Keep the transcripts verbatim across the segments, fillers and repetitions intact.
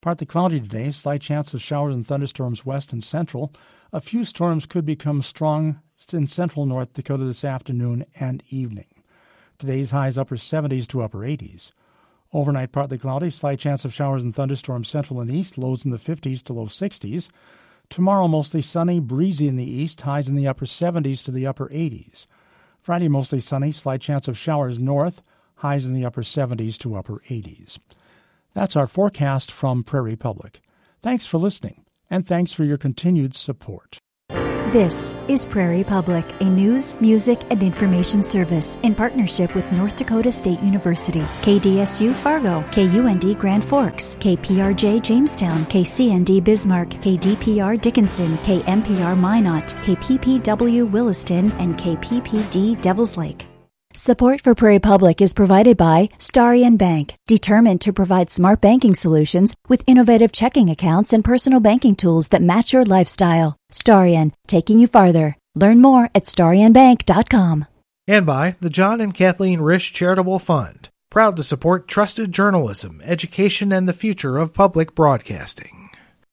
Partly cloudy today, slight chance of showers and thunderstorms west and central. A few storms could become strong in central North Dakota this afternoon and evening. Today's highs upper seventies to upper eighties. Overnight, partly cloudy, slight chance of showers and thunderstorms central and east, lows in the fifties to low sixties. Tomorrow, mostly sunny, breezy in the east, highs in the upper seventies to the upper eighties. Friday, mostly sunny, slight chance of showers north, highs in the upper seventies to upper eighties. That's our forecast from Prairie Public. Thanks for listening, and thanks for your continued support. This is Prairie Public, a news, music, and information service in partnership with North Dakota State University, K D S U Fargo, K U N D Grand Forks, K P R J Jamestown, K C N D Bismarck, K D P R Dickinson, K M P R Minot, K P P W Williston, and K P P D Devils Lake. Support for Prairie Public is provided by Starion Bank, determined to provide smart banking solutions with innovative checking accounts and personal banking tools that match your lifestyle. Starion, taking you farther. Learn more at starion bank dot com. And by the John and Kathleen Risch Charitable Fund, proud to support trusted journalism, education, and the future of public broadcasting.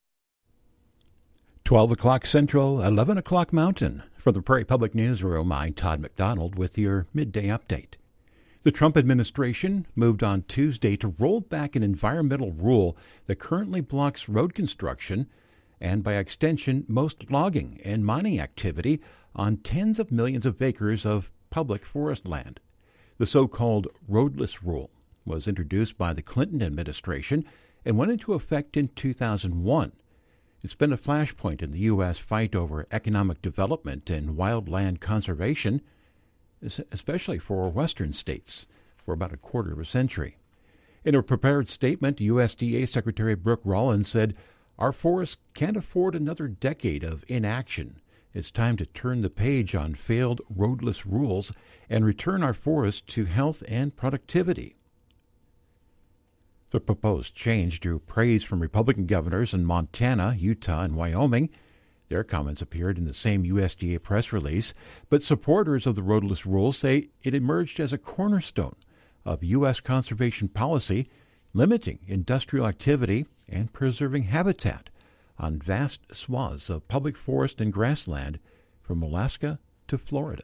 twelve o'clock Central, eleven o'clock Mountain. For the Prairie Public Newsroom, I'm Todd McDonald with your midday update. The Trump administration moved on Tuesday to roll back an environmental rule that currently blocks road construction and, by extension, most logging and mining activity on tens of millions of acres of public forest land. The so-called roadless rule was introduced by the Clinton administration and went into effect in two thousand one. It's been a flashpoint in the U S fight over economic development and wildland conservation, especially for western states, for about a quarter of a century. In a prepared statement, U S D A Secretary Brooke Rollins said, "Our forests can't afford another decade of inaction. It's time to turn the page on failed roadless rules and return our forests to health and productivity." The proposed change drew praise from Republican governors in Montana, Utah, and Wyoming. Their comments appeared in the same U S D A press release, but supporters of the roadless rule say it emerged as a cornerstone of U S conservation policy, limiting industrial activity and preserving habitat on vast swaths of public forest and grassland from Alaska to Florida.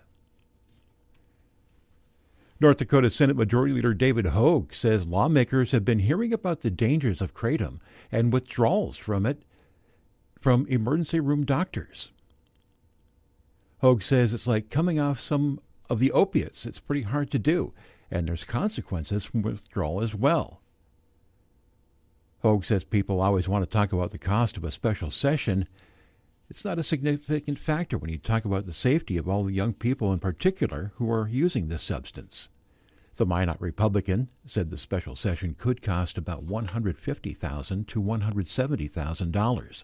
North Dakota Senate Majority Leader David Hogue says lawmakers have been hearing about the dangers of kratom and withdrawals from it from emergency room doctors. Hogue says it's like coming off some of the opiates. It's pretty hard to do, and there's consequences from withdrawal as well. Hogue says people always want to talk about the cost of a special session. It's not a significant factor when you talk about the safety of all the young people in particular who are using this substance. The Minot Republican said the special session could cost about one hundred fifty thousand dollars to one hundred seventy thousand dollars.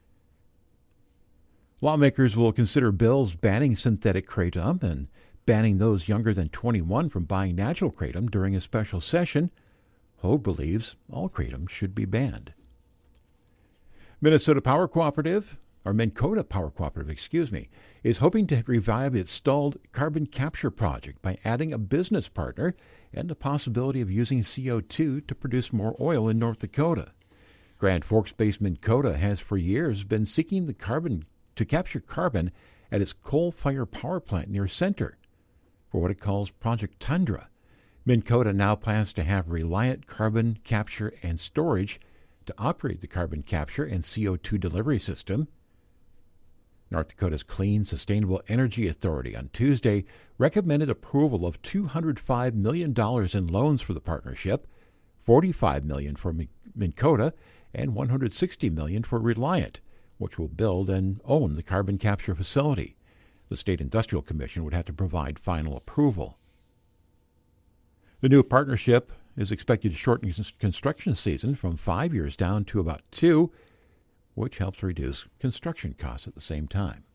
Lawmakers will consider bills banning synthetic kratom and banning those younger than twenty-one from buying natural kratom during a special session. Hogue believes all kratom should be banned. Minnesota Power Cooperative or Minkota Power Cooperative, excuse me, is hoping to revive its stalled carbon capture project by adding a business partner and the possibility of using C O two to produce more oil in North Dakota. Grand Forks-based Minkota has for years been seeking the carbon to capture carbon at its coal-fired power plant near Center for what it calls Project Tundra. Minkota now plans to have Reliant Carbon Capture and Storage to operate the carbon capture and C O two delivery system. North Dakota's Clean Sustainable Energy Authority on Tuesday recommended approval of two hundred five million dollars in loans for the partnership, forty-five million dollars for Minkota, and one hundred sixty million dollars for Reliant, which will build and own the carbon capture facility. The State Industrial Commission would have to provide final approval. The new partnership is expected to shorten construction season from five years down to about two, which helps reduce construction costs at the same time.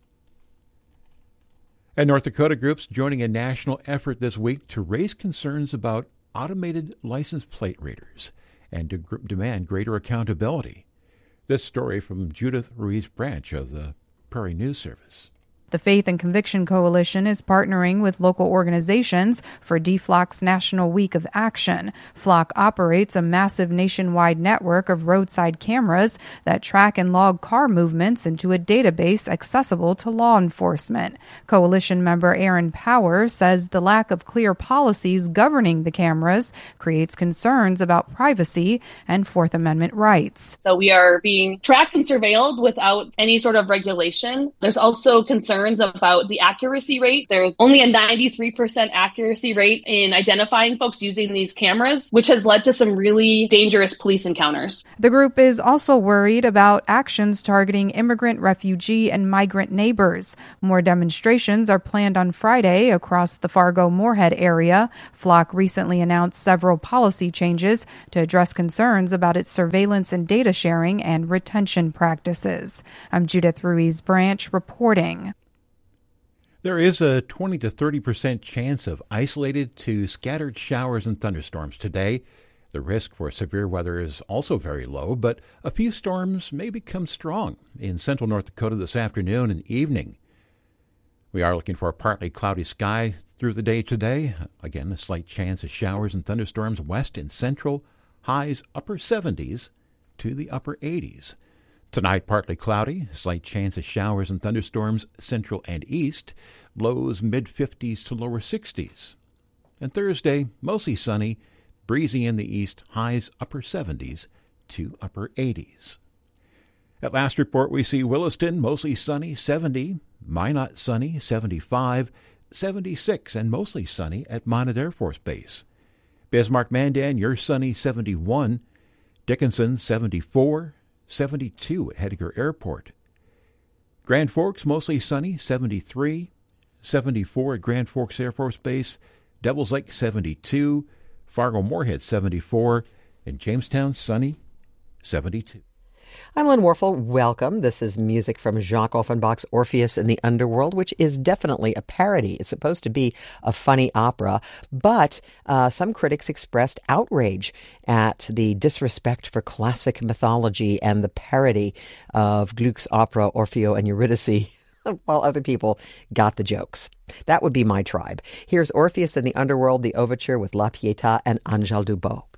And North Dakota groups joining a national effort this week to raise concerns about automated license plate readers and to gr- demand greater accountability. This story from Judith Ruiz Branch of the Prairie News Service. The Faith and Conviction Coalition is partnering with local organizations for D F L O C's National Week of Action. F L O C operates a massive nationwide network of roadside cameras that track and log car movements into a database accessible to law enforcement. Coalition member Aaron Power says the lack of clear policies governing the cameras creates concerns about privacy and Fourth Amendment rights. So we are being tracked and surveilled without any sort of regulation. There's also concerns about the accuracy rate. There's only a ninety-three percent accuracy rate in identifying folks using these cameras, which has led to some really dangerous police encounters. The group is also worried about actions targeting immigrant, refugee, and migrant neighbors. More demonstrations are planned on Friday across the Fargo-Moorhead area. F L O C recently announced several policy changes to address concerns about its surveillance and data sharing and retention practices. I'm Judith Ruiz Branch reporting. There is a twenty to thirty percent chance of isolated to scattered showers and thunderstorms today. The risk for severe weather is also very low, but a few storms may become strong in central North Dakota this afternoon and evening. We are looking for a partly cloudy sky through the day today. Again, a slight chance of showers and thunderstorms west and central, highs upper seventies to the upper eighties. Tonight, partly cloudy, slight chance of showers and thunderstorms central and east, lows mid-fifties to lower sixties. And Thursday, mostly sunny, breezy in the east, highs upper seventies to upper eighties. At last report, we see Williston, mostly sunny, seventy, Minot sunny, seventy-five, seventy-six, and mostly sunny at Minot Air Force Base. Bismarck-Mandan, your sunny, seventy-one, Dickinson, seventy-four, seventy-two at Heidegger Airport. Grand Forks, mostly sunny, seventy-three, seventy-four at Grand Forks Air Force Base, Devils Lake, seventy-two, Fargo-Moorhead, seventy-four, and Jamestown, sunny, seventy-two. I'm Lynn Warfel. Welcome. This is music from Jacques Offenbach's Orpheus in the Underworld, which is definitely a parody. It's supposed to be a funny opera, but uh, some critics expressed outrage at the disrespect for classic mythology and the parody of Gluck's opera Orfeo and Eurydice, while other people got the jokes. That would be my tribe. Here's Orpheus in the Underworld, the overture with La Pietà and Angèle Dubos.